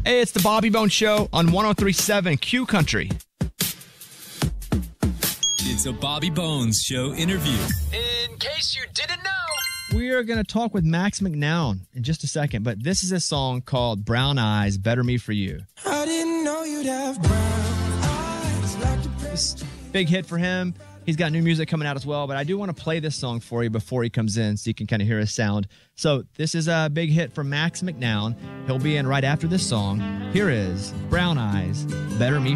Hey, it's the Bobby Bones Show on 103.7 Q Country. It's a Bobby Bones Show interview. In case you didn't know. We are going to talk with Max McNown in just a second, but this is a song called Brown Eyes, Better Me For You. I didn't know you'd have brown eyes like the Big hit for him. He's got new music coming out as well, but I do want to play this song for you before he comes in so you can kind of hear his sound. So this is a big hit from Max McNown. He'll be in right after this song. Here is Brown Eyes, Better Me